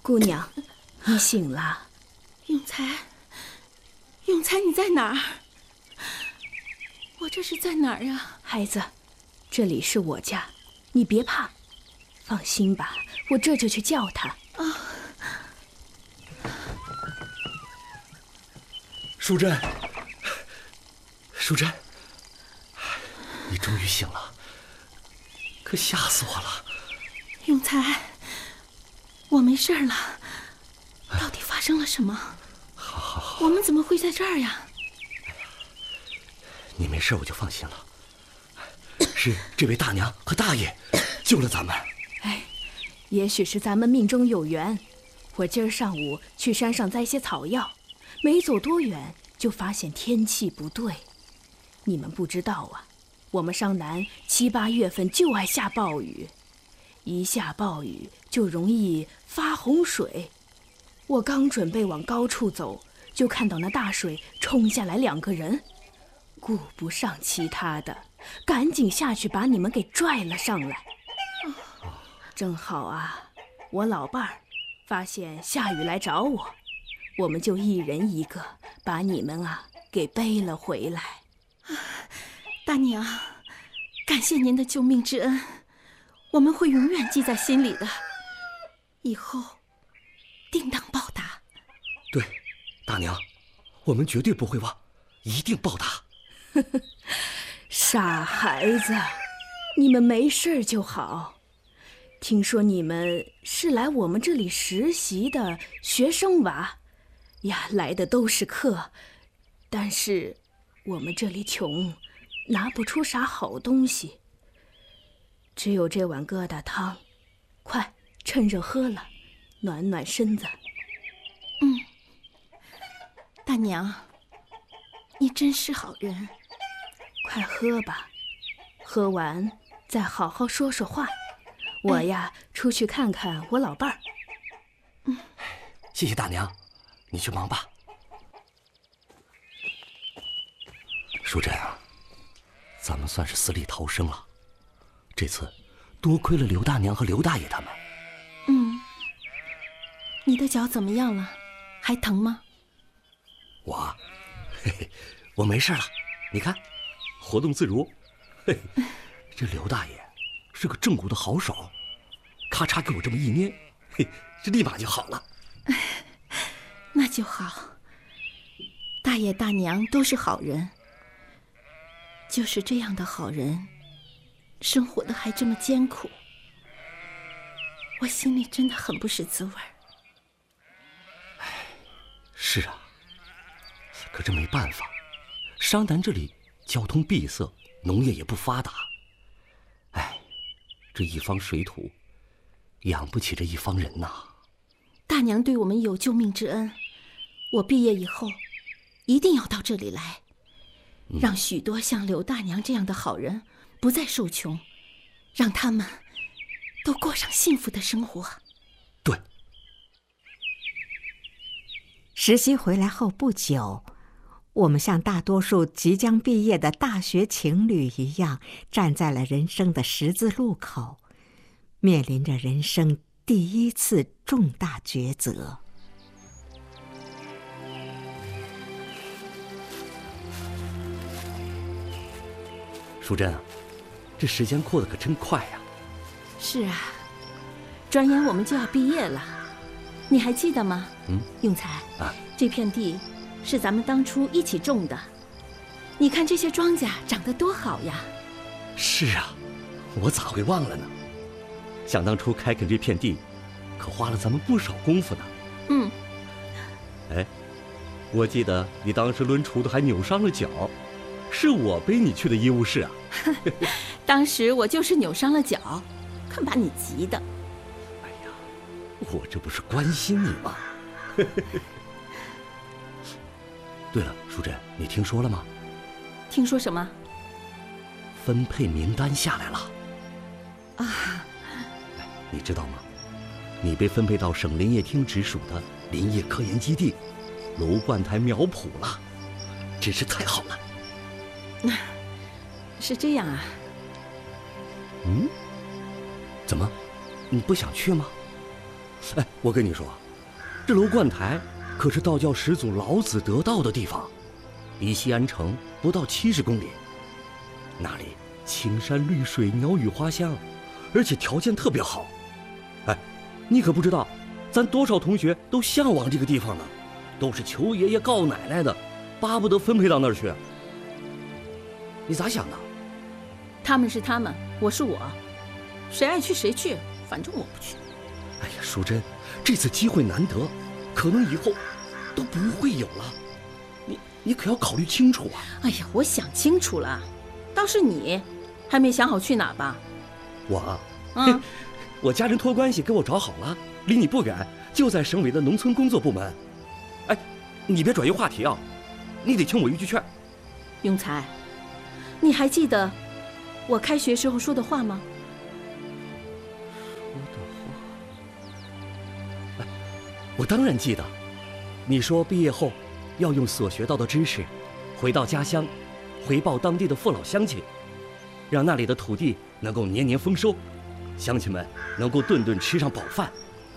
姑娘，你醒了。 永才，永才，你在哪儿？我这是在哪儿呀？ 孩子，这里是我家，你别怕，放心吧，我这就去叫他。 啊， 淑珍，淑珍，你终于醒了，可吓死我了。 永才，我没事了，到底发生了什么？ 好， 我们怎么会在这儿呀？ 你没事我就放心了，是这位大娘和大爷救了咱们。 哎，也许是咱们命中有缘。我今儿上午去山上摘些草药，没走多远就发现天气不对。你们不知道啊，我们上南7、8月份就爱下暴雨，一下暴雨就容易发洪水。我刚准备往高处走，就看到那大水冲下来2个人，顾不上其他的，赶紧下去把你们给拽了上来。正好啊，我老伴儿发现下雨来找我，我们就一人一个把你们给背了回来。 大娘，感谢您的救命之恩，我们会永远记在心里的，以后定当报答。 对，大娘，我们绝对不会忘，一定报答。 傻孩子，你们没事就好。听说你们是来我们这里实习的学生娃呀，来的都是客，但是我们这里穷，拿不出啥好东西，只有这碗疙瘩汤，快趁热喝了，暖暖身子。 大娘，你真是好人。 快喝吧，喝完再好好说说话。我呀，出去看看我老伴儿。 谢谢大娘，你去忙吧。淑珍啊，咱们算是死里逃生了。这次多亏了刘大娘和刘大爷他们。 你的脚怎么样了？还疼吗？ 我没事了，你看，活动自如。这刘大爷是个正骨的好手，咔嚓给我这么一捏，这立马就好了。 那就好。大爷大娘都是好人，就是这样的好人，生活的还这么艰苦，我心里真的很不是滋味。 是啊，可这没办法，商南这里交通闭塞，农业也不发达。这一方水土养不起这一方人呐。 大娘对我们有救命之恩，我毕业以后一定要到这里来，让许多像刘大娘这样的好人不再受穷，让他们都过上幸福的生活。 对。 实习回来后不久，我们像大多数即将毕业的大学情侣一样，站在了人生的十字路口，面临着人生第一次重大抉择。 淑珍啊，这时间过得可真快呀。 是啊，转眼我们就要毕业了，你还记得吗？永才啊，这片地是咱们当初一起种的，你看这些庄稼长得多好呀。 是啊，我咋会忘了呢？想当初开垦这片地，可花了咱们不少功夫呢。我记得你当时抡锄头还扭伤了脚，是我背你去的医务室啊。 当时我就是扭伤了脚，看把你急的。 哎呀，我这不是关心你吗？对了，淑珍，你听说了吗？ 听说什么？ 分配名单下来了。 啊， 你知道吗？你被分配到省林业厅直属的林业科研基地楼灌台苗圃了，真是太好了。 是这样啊。 怎么，你不想去吗？ 哎，我跟你说，这楼观台可是道教始祖老子得道的地方，离西安城不到70公里。那里青山绿水，鸟语花香，而且条件特别好。哎，你可不知道，咱多少同学都向往这个地方呢，都是求爷爷告奶奶的，巴不得分配到那儿去。你咋想的？ 他们是他们，我是我，谁爱去谁去，反正我不去。 哎呀，淑珍，这次机会难得，可能以后都不会有了，你可要考虑清楚啊！ 哎呀，我想清楚了，倒是你还没想好去哪吧？ 我， 嗯， 我家人托关系给我找好了，离你不远，就在省委的农村工作部门。哎，你别转移话题啊，你得听我一句劝。 永才，你还记得我开学时候说的话吗？ 我当然记得，你说毕业后要用所学到的知识，回到家乡，回报当地的父老乡亲，让那里的土地能够年年丰收，乡亲们能够顿顿吃上饱饭。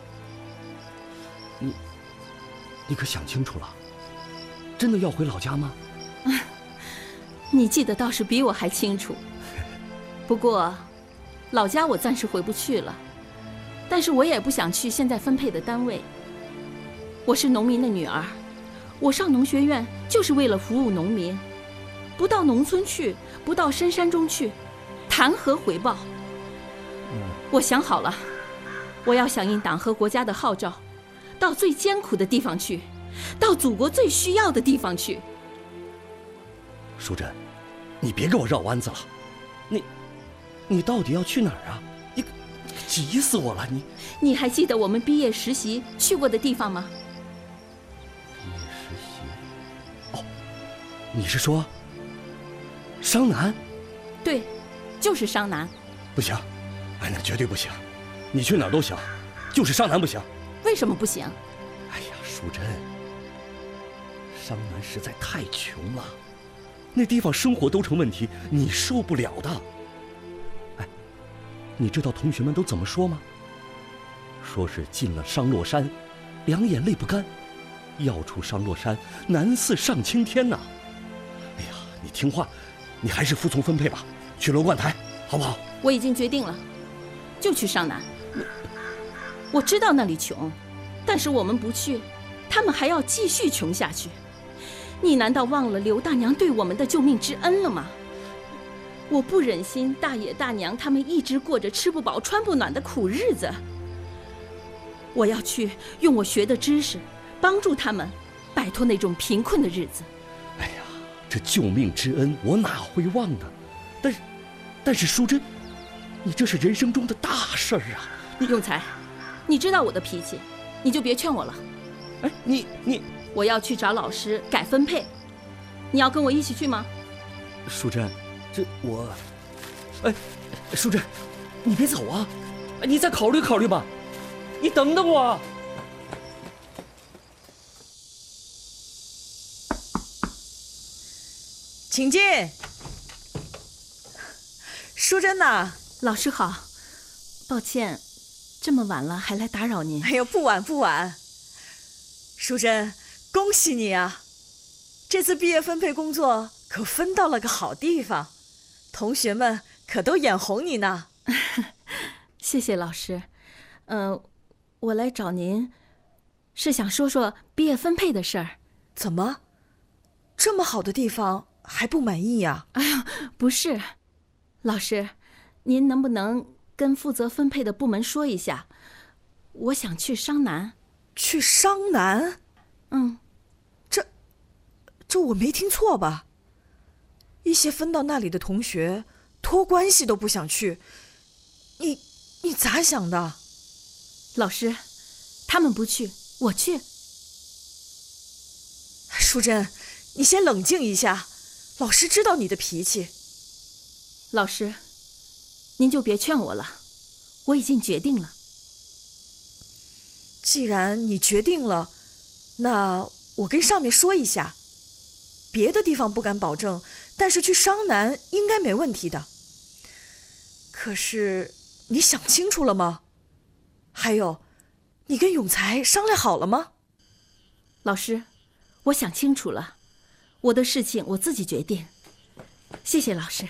你可想清楚了，真的要回老家吗？ 你记得倒是比我还清楚。不过，老家我暂时回不去了，但是我也不想去现在分配的单位。我是农民的女儿，我上农学院就是为了服务农民，不到农村去，不到深山中去，谈何回报？我想好了，我要响应党和国家的号召，到最艰苦的地方去，到祖国最需要的地方去。 淑珍，你别给我绕弯子了，你到底要去哪儿啊？你急死我了！ 你还记得我们毕业实习去过的地方吗？ 毕业实习？哦，你是说商南？ 对，就是商南。 不行，哎，那绝对不行！你去哪儿都行，就是商南不行。 为什么不行？ 哎呀，淑珍，商南实在太穷了，那地方生活都成问题，你受不了的。哎，你知道同学们都怎么说吗？说是进了商洛山，两眼泪不干；要出商洛山，难似上青天呐。哎呀，你听话，你还是服从分配吧，去楼观台，好不好？ 我已经决定了，就去商南。我知道那里穷，但是我们不去，他们还要继续穷下去。你难道忘了刘大娘对我们的救命之恩了吗？我不忍心大爷大娘他们一直过着吃不饱穿不暖的苦日子。我要去用我学的知识，帮助他们摆脱那种贫困的日子。 哎呀，这救命之恩我哪会忘呢？但是淑珍，你这是人生中的大事儿啊！ 永才，你知道我的脾气，你就别劝我了。 哎，你， 我要去找老师改分配，你要跟我一起去吗？ 淑珍，这我，哎，淑珍，你别走啊，你再考虑考虑吧，你等等我。 请进。淑珍呐， 老师好，抱歉，这么晚了还来打扰您。 哎呦，不晚不晚。淑珍，恭喜你啊！这次毕业分配工作可分到了个好地方，同学们可都眼红你呢。 谢谢老师。我来找您，是想说说毕业分配的事儿。 怎么，这么好的地方还不满意呀？ 哎呀，不是，老师，您能不能跟负责分配的部门说一下，我想去商南。 去商南？这我没听错吧？一些分到那里的同学托关系都不想去，你咋想的？ 老师，他们不去，我去。 淑珍，你先冷静一下，老师知道你的脾气。 老师，您就别劝我了，我已经决定了。 既然你决定了，那我跟上面说一下，别的地方不敢保证，但是去商南应该没问题的。可是你想清楚了吗？还有， 你跟永才商量好了吗？ 老师，我想清楚了，我的事情我自己决定。谢谢老师。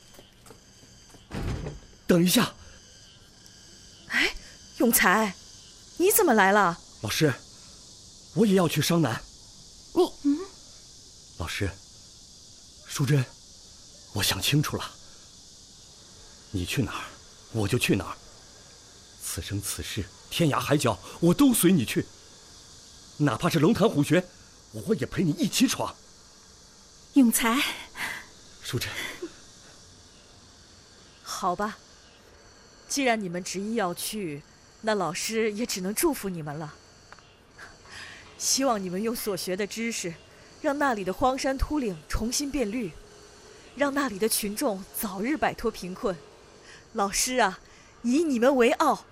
等一下， 哎，永才，你怎么来了？ 老师，我也要去商南。 你老师，淑珍，我想清楚了，你去哪儿，我就去哪儿。此生此世，天涯海角，我都随你去。哪怕是龙潭虎穴，我也陪你一起闯。 永才， 淑珍， 好吧，既然你们执意要去，那老师也只能祝福你们了。希望你们用所学的知识，让那里的荒山秃岭重新变绿，让那里的群众早日摆脱贫困。老师啊，以你们为傲。